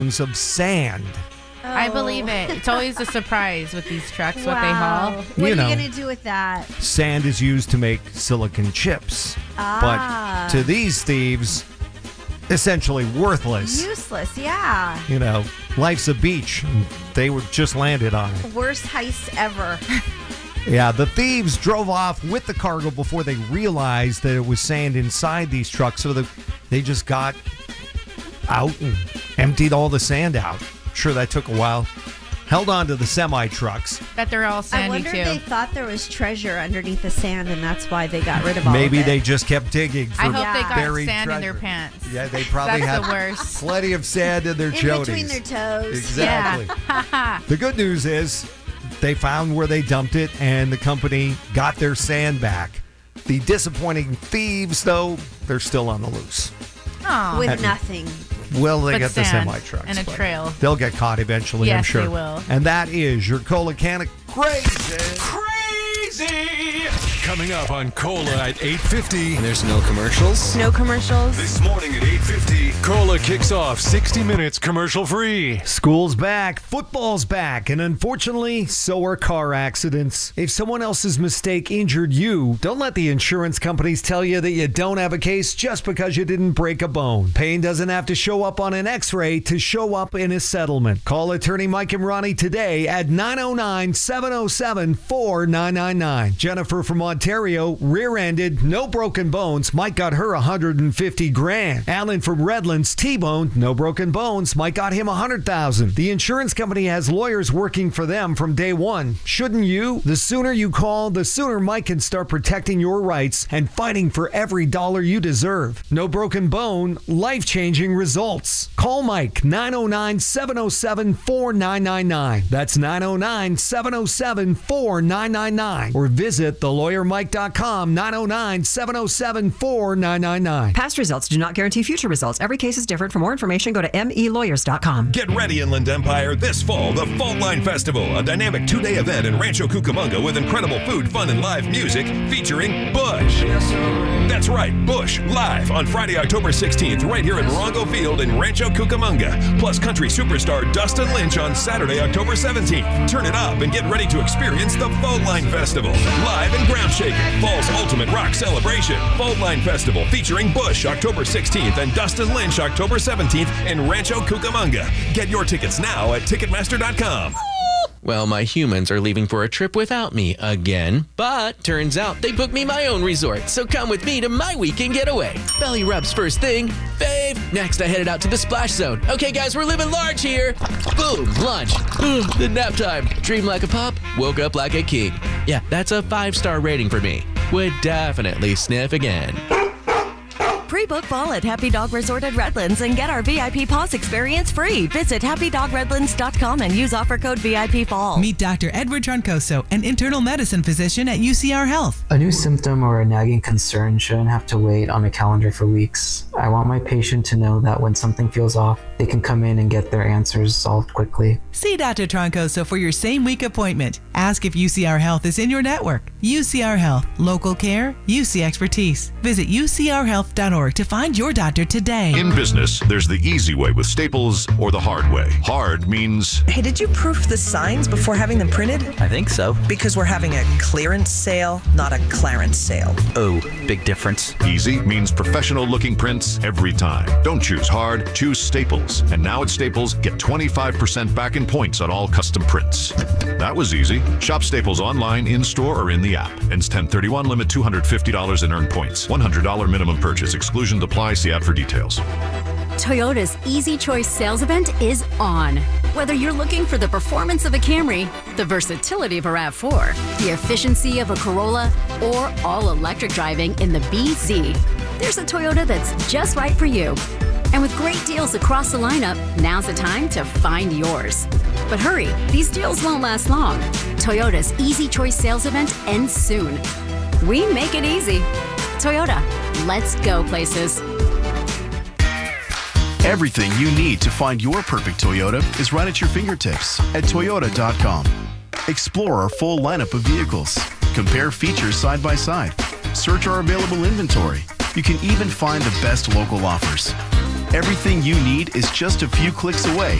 of sand. I believe it. It's always a surprise with these trucks, what they haul. What are you going to do with that? Sand is used to make silicon chips. But to these thieves, essentially worthless. Useless, yeah. You know, life's a beach. And they were just landed on it. Worst heist ever. Yeah, the thieves drove off with the cargo before they realized that it was sand inside these trucks. So they just got out and emptied all the sand out. Sure, that took a while. Held on to the semi-trucks. Bet they're all sandy, I wonder too. if they thought there was treasure underneath the sand, and that's why they got rid of all of it. Maybe they just kept digging for I hope they got buried sand treasure. in their pants. Yeah, they probably That's had the worst. plenty of sand in their in chodies. between their toes. Exactly. Yeah. The good news is they found where they dumped it, and the company got their sand back. The disappointing thieves, though, they're still on the loose. Aw. With nothing. Well, they But get the sand semi-trucks. and a but trail. They'll get caught eventually, I'm Yes, sure. they will. And that is your Cola Can of Crazy. Crazy! Coming up on Cola at 8:50. And there's no commercials? No commercials. This morning at 8:50, Cola kicks off 60 minutes commercial-free. School's back, football's back, and unfortunately, so are car accidents. If someone else's mistake injured you, don't let the insurance companies tell you that you don't have a case just because you didn't break a bone. Pain doesn't have to show up on an x-ray to show up in a settlement. Call attorney Mike and Ronnie today at 909-707-4999. Jennifer from Ontario, rear-ended, no broken bones. Mike got her $150,000. Alan from Redlands, T-boned, no broken bones. Mike got him $100,000. The insurance company has lawyers working for them from day one. Shouldn't you? The sooner you call, the sooner Mike can start protecting your rights and fighting for every dollar you deserve. No broken bone, life-changing results. Call Mike, 909-707-4999. That's 909-707-4999. Or visit thelawyermike.com, 909-707-4999. Past results do not guarantee future results. Every case is different. For more information, go to melawyers.com. Get ready, Inland Empire, this fall, the Fault Line Festival, a dynamic two-day event in Rancho Cucamonga with incredible food, fun, and live music featuring Bush. That's right, Bush, live on Friday, October 16th, right here at Morongo Field in Rancho Cucamonga. Plus country superstar Dustin Lynch on Saturday, October 17th. Turn it up and get ready to experience the Fault Line Festival. Live and ground shaking, fall's ultimate rock celebration. Fault Line Festival featuring Bush, October 16th, and Dustin Lynch, October 17th in Rancho Cucamonga. Get your tickets now at Ticketmaster.com. Well, my humans are leaving for a trip without me again, but turns out they booked me my own resort, so come with me to my weekend getaway. Belly rubs first thing, fave. Next, I headed out to the splash zone. Okay, guys, we're living large here. Boom, lunch. Then nap time. Dream like a pup, woke up like a king. Yeah, that's a 5-star rating for me. Would definitely sniff again. Pre-book fall at Happy Dog Resort at Redlands and get our VIP Paws experience free. Visit happydogredlands.com and use offer code VIP Fall. Meet Dr. Edward Troncoso, an internal medicine physician at UCR Health. A new symptom or a nagging concern shouldn't have to wait on a calendar for weeks. I want my patient to know that when something feels off, they can come in and get their answers solved quickly. See Dr. Troncoso for your same-week appointment. Ask if UCR Health is in your network. UCR Health. Local care. UC expertise. Visit ucrhealth.org to find your doctor today. In business, there's the easy way with Staples or the hard way. Hard means... Hey, did you proof the signs before having them printed? I think so. Because we're having a clearance sale, not a clarence sale. Oh, big difference. Easy means professional-looking prints every time. Don't choose hard, choose Staples. And now at Staples, get 25% back in points on all custom prints. That was easy. Shop Staples online, in-store, or in the app. Ends 10/31, limit $250 in earned points. $100 minimum purchase. Exclusions apply. See app for details. Toyota's Easy Choice sales event is on. Whether you're looking for the performance of a Camry, the versatility of a RAV4, the efficiency of a Corolla, or all-electric driving in the BZ, there's a Toyota that's just right for you. And with great deals across the lineup, now's the time to find yours. But hurry, these deals won't last long. Toyota's Easy Choice sales event ends soon. We make it easy. Toyota, let's go places. Everything you need to find your perfect Toyota is right at your fingertips at Toyota.com. Explore our full lineup of vehicles. Compare features side by side. Search our available inventory. You can even find the best local offers. Everything you need is just a few clicks away